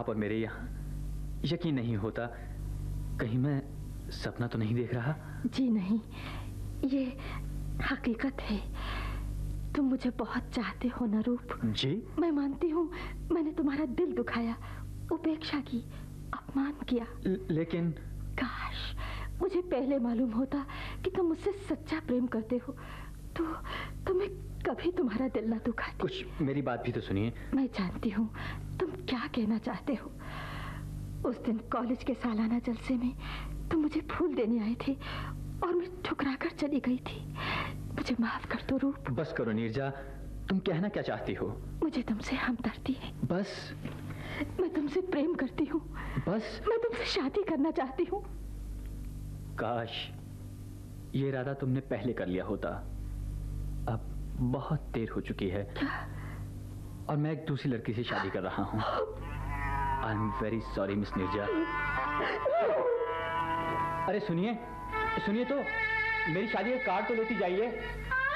आप और मेरे यहाँ यकीन नहीं होता। कहीं मैं सपना तो नहीं देख रहा? जी नहीं, ये हकीकत है। तुम मुझे बहुत चाहते हो ना रूप। जी? मैं मानती हूँ मैंने तुम्हारा दिल दुखाया, उपेक्षा की, अपमान किया। लेकिन काश मुझे पहले मालूम होता कि तुम मुझसे सच्चा प्रेम करते हो तो मैं कभी तुम्हारा दिल ना दुखाती। कुछ मेरी बात भी तो सुनिए। मैं जानती हूँ तुम क्या कहना चाहते हो। उस दिन कॉलेज के सालाना जलसे में तुम मुझे फूल देने आए थे और मैं ठुकरा कर चली गई थी। मुझे माफ कर दो रूप। बस करो नीरजा, तुम कहना क्या चाहती हो? मुझे तुमसे हमदर्दी है। बस। मैं तुमसे प्रेम करती हूँ। बस। मैं तुमसे शादी करना चाहती हूँ। काश ये इरादा तुमने पहले कर लिया होता। अब बहुत देर हो चुकी है। क्या? और मैं एक दूसरी लड़की से शादी कर रहा हूँ। I am very sorry miss Neerja. अरे सुनिए, सुनिए तो, मेरी शादी का कार्ड तो लेती जाइए।